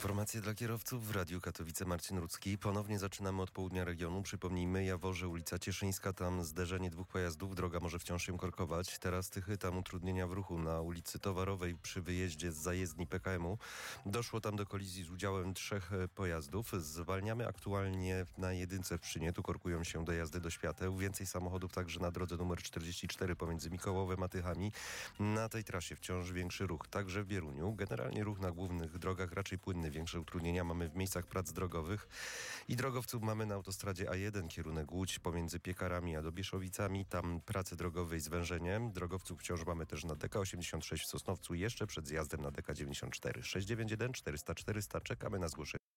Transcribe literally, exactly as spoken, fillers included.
Informacje dla kierowców w Radiu Katowice. Marcin Rudzki. Ponownie zaczynamy od południa regionu. Przypomnijmy, Jaworze, ulica Cieszyńska, tam zderzenie dwóch pojazdów. Droga może wciąż się korkować. Teraz Tychy, tam utrudnienia w ruchu na ulicy Towarowej przy wyjeździe z zajezdni P K M-u. Doszło tam do kolizji z udziałem trzech pojazdów. Zwalniamy aktualnie na jedynce w Pszczynie. Tu korkują się dojazdy do świateł. Więcej samochodów także na drodze numer czterdzieści cztery pomiędzy Mikołowem a Tychami. Na tej trasie wciąż większy ruch, także w Bieruniu. Generalnie ruch na głównych drogach raczej płynny. Większe utrudnienia mamy w miejscach prac drogowych i drogowców mamy na autostradzie A jeden, kierunek Łódź pomiędzy Piekarami a Dobieszowicami. Tam prace drogowe i zwężenie. Drogowców wciąż mamy też na D K osiemdziesiąt sześć w Sosnowcu, jeszcze przed zjazdem na D K dziewięćdziesiąt cztery. sześć dziewięć jeden czterysta czterysta. Czekamy na zgłoszenie.